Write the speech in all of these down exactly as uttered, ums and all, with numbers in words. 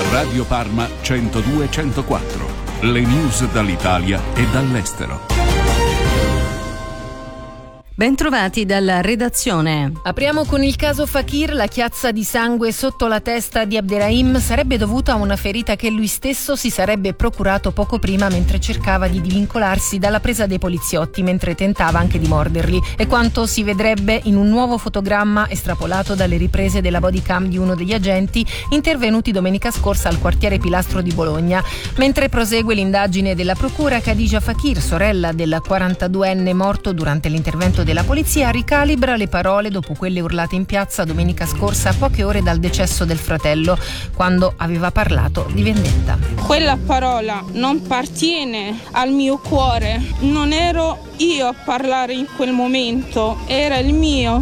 Radio Parma centodue centoquattro. Le news dall'Italia e dall'estero. Bentrovati dalla redazione. Apriamo con il caso Fakir. La chiazza di sangue sotto la testa di Abderrahim sarebbe dovuta a una ferita che lui stesso si sarebbe procurato poco prima mentre cercava di divincolarsi dalla presa dei poliziotti, mentre tentava anche di morderli. È quanto si vedrebbe in un nuovo fotogramma estrapolato dalle riprese della bodycam di uno degli agenti intervenuti domenica scorsa al quartiere Pilastro di Bologna. Mentre prosegue l'indagine della procura, Khadija Fakir, sorella del quarantaduenne morto durante l'intervento della polizia, ricalibra le parole dopo quelle urlate in piazza domenica scorsa, a poche ore dal decesso del fratello, quando aveva parlato di vendetta. Quella parola non appartiene al mio cuore, non ero io a parlare in quel momento, era il mio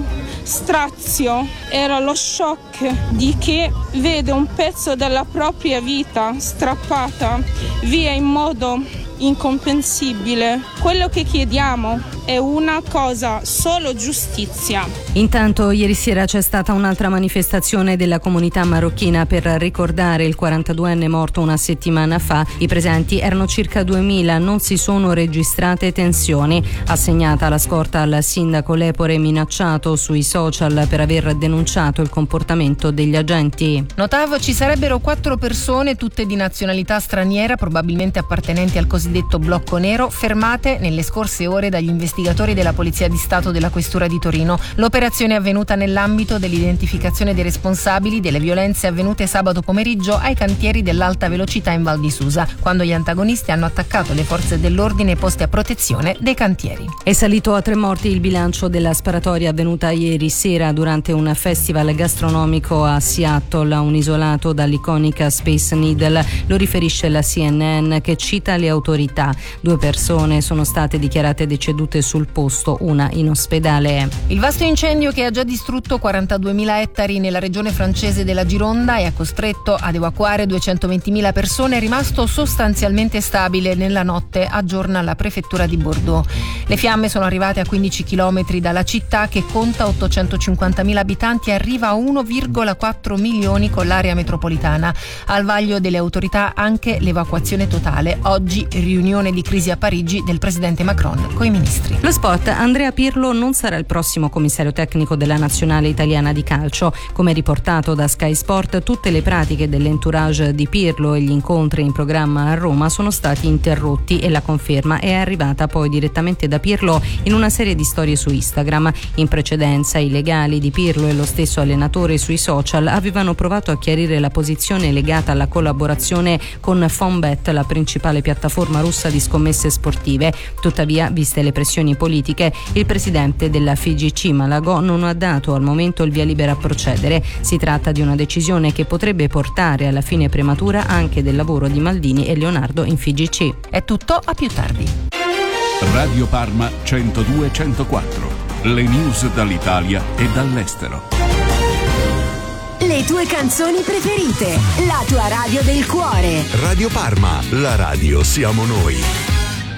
strazio, era lo shock di chi vede un pezzo della propria vita strappata via in modo incomprensibile. Quello che chiediamo è una cosa, solo giustizia. Intanto ieri sera c'è stata un'altra manifestazione della comunità marocchina per ricordare il quarantaduenne morto una settimana fa. I presenti erano circa duemila, non si sono registrate tensioni. Assegnata la scorta al sindaco Lepore, minacciato sui social per aver denunciato il comportamento degli agenti. Notav, ci sarebbero quattro persone, tutte di nazionalità straniera, probabilmente appartenenti al cosiddetto blocco nero, fermate nelle scorse ore dagli investigatori della Polizia di Stato della Questura di Torino. L'operazione è avvenuta nell'ambito dell'identificazione dei responsabili delle violenze avvenute sabato pomeriggio ai cantieri dell'alta velocità in Val di Susa, quando gli antagonisti hanno attaccato le forze dell'ordine poste a protezione dei cantieri. È salito a tre morti il bilancio della sparatoria avvenuta ieri sera durante un festival gastronomico a Seattle, un isolato dall'iconica Space Needle. Lo riferisce la C N N, che cita le autorità. Due persone sono state dichiarate decedute sul posto, una in ospedale. Il vasto incendio che ha già distrutto quarantaduemila ettari nella regione francese della Gironda e ha costretto ad evacuare duecentoventimila persone è rimasto sostanzialmente stabile nella notte, aggiorna la prefettura di Bordeaux. Le fiamme sono arrivate a quindici chilometri dalla città, che conta ottocentocinquantamila abitanti e arriva a uno virgola quattro milioni con l'area metropolitana. Al vaglio delle autorità anche l'evacuazione totale. Oggi riunione di crisi a Parigi del presidente Macron coi ministri. Lo sport: Andrea Pirlo non sarà il prossimo commissario tecnico della nazionale italiana di calcio. Come riportato da Sky Sport, tutte le pratiche dell'entourage di Pirlo e gli incontri in programma a Roma sono stati interrotti, e la conferma è arrivata poi direttamente da Pirlo in una serie di storie su Instagram. In precedenza i legali di Pirlo e lo stesso allenatore sui social avevano provato a chiarire la posizione legata alla collaborazione con Fonbet, la principale piattaforma russa di scommesse sportive. Tuttavia, viste le pressioni politiche, il presidente della F I G C Malagò non ha dato al momento il via libera a procedere. Si tratta di una decisione che potrebbe portare alla fine prematura anche del lavoro di Maldini e Leonardo in F I G C. È tutto, a più tardi. Radio Parma centodue centoquattro. Le news dall'Italia e dall'estero. Le tue canzoni preferite, la tua radio del cuore. Radio Parma, la radio siamo noi.